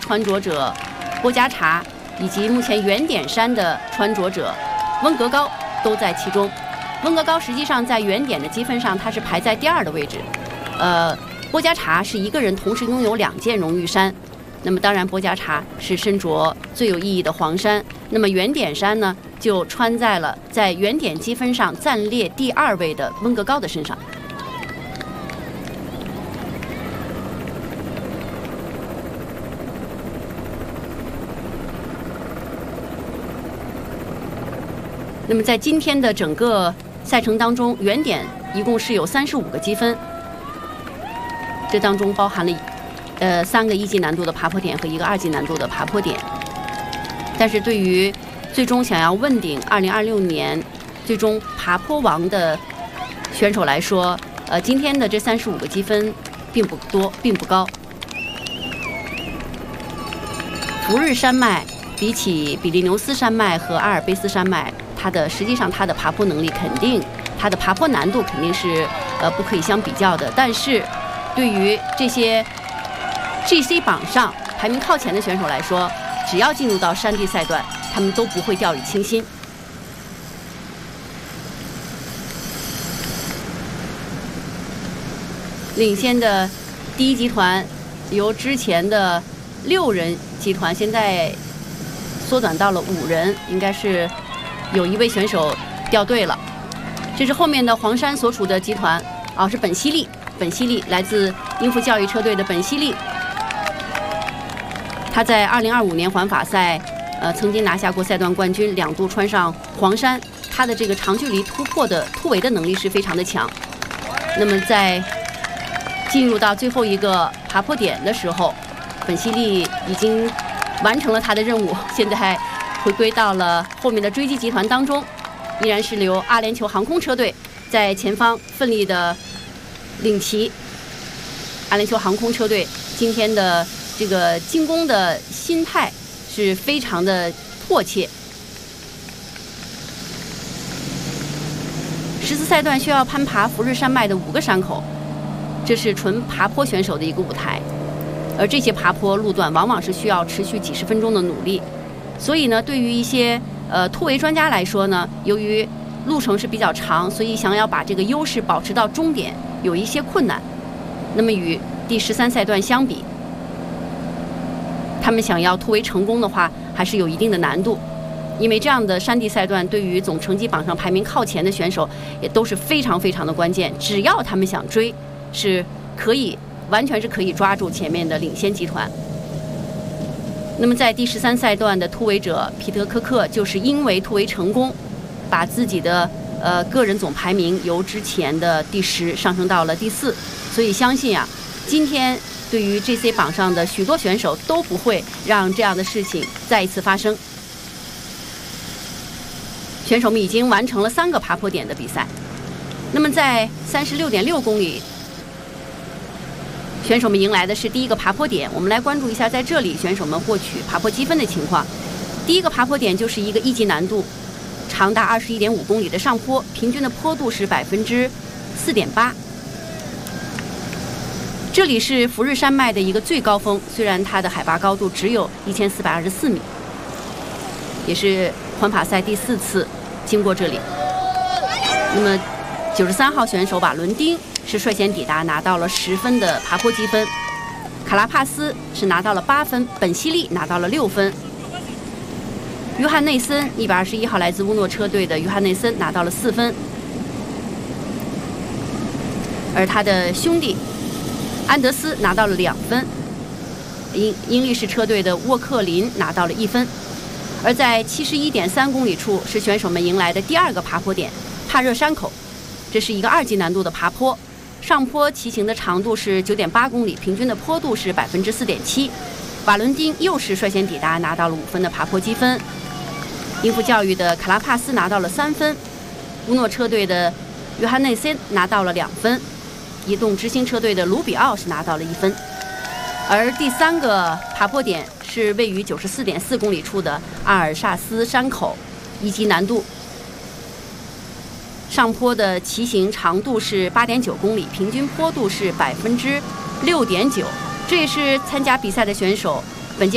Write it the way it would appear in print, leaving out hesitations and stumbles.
穿着者波加查，以及目前原点山的穿着者温格高都在其中。温格高实际上在原点的积分上他是排在第2的位置，波加查是一个人同时拥有2件荣誉衫。那么当然波加查是身着最有意义的黄衫，那么原点衫呢就穿在了在原点积分上暂列第2位的温格高的身上。那么在今天的整个赛程当中，原点一共是有35个积分，这当中包含了3个1级难度的爬坡点和1个2级难度的爬坡点。但是对于最终想要问鼎2026年最终爬坡王的选手来说，今天的这35个积分并不多，并不高。福日山脉比起比利牛斯山脉和阿尔卑斯山脉，实际上它的爬坡能力肯定，它的爬坡难度肯定是不可以相比较的。但是对于这些 GC 榜上排名靠前的选手来说，只要进入到山地赛段，他们都不会掉以轻心。领先的第1集团由之前的6人集团现在缩短到了5人，应该是有1位选手掉队了。这是后面的黄山所属的集团，是本西利，来自英孚教育车队的本西利。他在2025年环法赛，曾经拿下过赛段冠军，2度穿上黄山，他的这个长距离突围的能力是非常的强。那么在进入到最后一个爬坡点的时候，本西利已经完成了他的任务，现在回归到了后面的追击集团当中，依然是由阿联酋航空车队在前方奋力的领骑。阿联酋航空车队今天的这个进攻的心态是非常的迫切。14赛段需要攀爬福日山脉的5个山口，这是纯爬坡选手的一个舞台，而这些爬坡路段往往是需要持续几十分钟的努力。所以呢，对于一些突围专家来说呢，由于路程是比较长，所以想要把这个优势保持到终点有一些困难。那么与第13赛段相比，他们想要突围成功的话，还是有一定的难度，因为这样的山地赛段对于总成绩榜上排名靠前的选手也都是非常非常的关键。只要他们想追，完全是可以抓住前面的领先集团。那么在第13赛段的突围者皮特科克，就是因为突围成功，把自己的个人总排名由之前的第10上升到了第4，所以相信今天对于 GC 榜上的许多选手都不会让这样的事情再一次发生。选手们已经完成了3个爬坡点的比赛。那么在36.6公里，选手们迎来的是第1个爬坡点。我们来关注一下在这里选手们获取爬坡积分的情况。第1个爬坡点就是一个1级难度，长达21.5公里的上坡，平均的坡度是4.8%。这里是福日山脉的一个最高峰，虽然它的海拔高度只有1424米，也是环法赛第4次经过这里。那么93号选手瓦伦丁是率先抵达，拿到了10分的爬坡积分。卡拉帕斯是拿到了8分，本西利拿到了6分。约翰内森121号来自乌诺车队的约翰内森拿到了4分，而他的兄弟安德斯拿到了2分，英力士车队的沃克林拿到了1分。而在71.3公里处是选手们迎来的第2个爬坡点帕热山口，这是一个2级难度的爬坡，上坡骑行的长度是9.8公里，平均的坡度是4.7%。瓦伦丁又是率先抵达，拿到了5分的爬坡积分。英孚教育的卡拉帕斯拿到了3分，乌诺车队的约翰内森拿到了2分，移动之星车队的卢比奥是拿到了1分。而第3个爬坡点是位于94.4公里处的阿尔萨斯山口，1级难度，上坡的骑行长度是8.9公里，平均坡度是6.9%。这也是参加比赛的选手